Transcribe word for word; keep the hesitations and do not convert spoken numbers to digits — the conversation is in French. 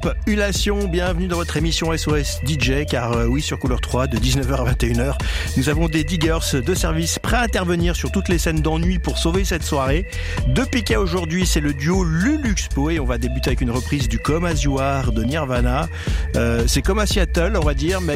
Population, bienvenue dans votre émission S O S D J, car euh, oui, sur Couleur trois, de dix-neuf heures à vingt et une heures, nous avons des diggers de service prêts à intervenir sur toutes les scènes d'ennui pour sauver cette soirée. De Piquet aujourd'hui, c'est le duo Luluxpo et on va débuter avec une reprise du Come As You Are de Nirvana. Euh, c'est comme à Seattle, on va dire, mais